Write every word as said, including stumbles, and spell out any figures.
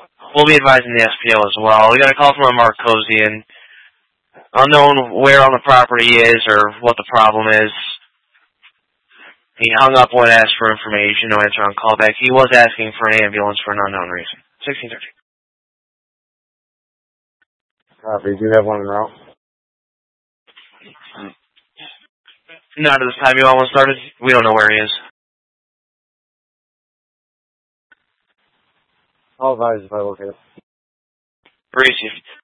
We'll be advising the S P O as well. We got a call from a Mark Kosian. Unknown where on the property is or what the problem is. He hung up when asked for information, no answer on callback. He was asking for an ambulance for an unknown reason. sixteen thirty. Copy. Do you have one en route? Not at this time. You almost started? We don't know where he is. I'll advise if I look at it. Reese,